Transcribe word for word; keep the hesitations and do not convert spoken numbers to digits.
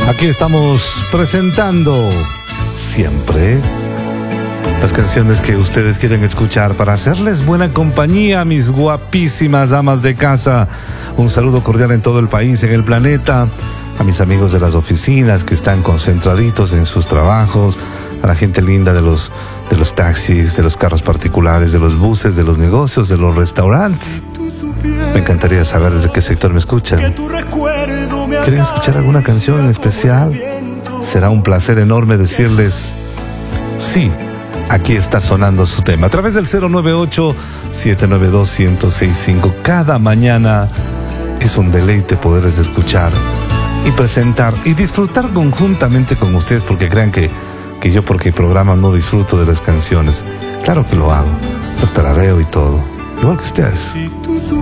Aquí estamos presentando siempre las canciones que ustedes quieren escuchar para hacerles buena compañía, mis guapísimas damas de casa. Un saludo cordial en todo el país, en el planeta, a mis amigos de las oficinas que están concentraditos en sus trabajos, a la gente linda de los, de los taxis, de los carros particulares, de los buses, de los negocios, de los restaurantes. Me encantaría saber desde qué sector me escuchan. ¿Quieren escuchar alguna canción en especial? Será un placer enorme decirles sí. Aquí está sonando su tema a través del cero nueve ocho, siete nueve dos, uno cero seis cinco. Cada mañana es un deleite poderles escuchar y presentar y disfrutar conjuntamente con ustedes, porque crean que, que yo porque programa no disfruto de las canciones. Claro que lo hago, lo tarareo y todo, igual que ustedes.